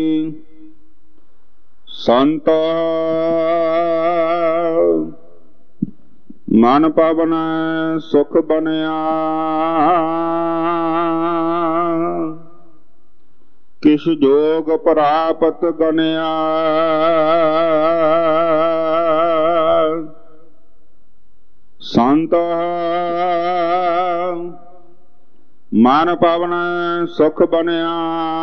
ਸੰਤ ਮਨ ਪਵਨ ਸੁਖ ਬਨਿਆ, ਕਿਛ ਜੋਗ ਪ੍ਰਾਪਤ ਗਨਿਆ। ਸੰਤ ਮਨ ਪਵਨ ਸੁਖ ਬਨਿਆ,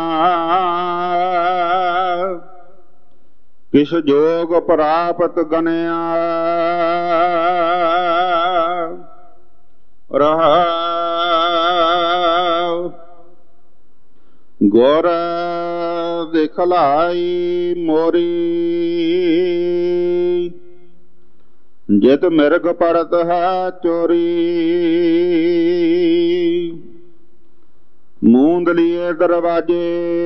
ਕਿਛ ਜੋਗ ਪ੍ਰਾਪਤ ਗਨਿਆ। ਰਹਾਉ ਗੁਰ ਦਿਖਲਾਈ ਮੋਰੀ, ਜਿਤ ਮਿਰਗ ਪੜਤ ਹੈ ਚੋਰੀ। ਮੂੰਦਲੀਏ ਦਰਵਾਜੇ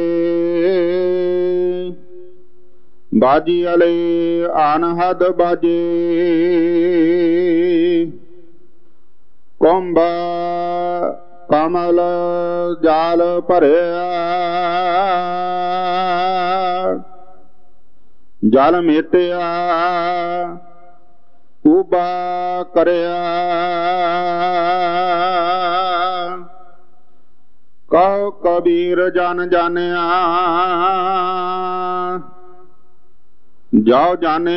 ਬਾਜੀ ਅਲੇ ਅਨਹਦ ਬਾਜੇ। ਕੁੰਭ ਕਮਲ ਜਾਲ ਭਰਿਆ, ਜਲ ਮੇਟਿਆ ਉਬਾ ਕਰਿਆ। ਕਉ ਕਬੀਰ ਜਨ ਜਾਣਿਆ, ਜਾਉ ਜਾਣੇ